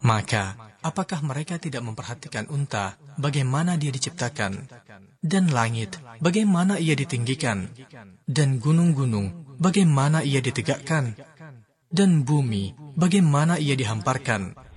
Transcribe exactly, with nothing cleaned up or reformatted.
Maka, apakah mereka tidak memperhatikan unta, bagaimana dia diciptakan, dan langit, bagaimana ia ditinggikan, dan gunung-gunung, bagaimana ia ditegakkan, dan bumi, bagaimana ia dihamparkan.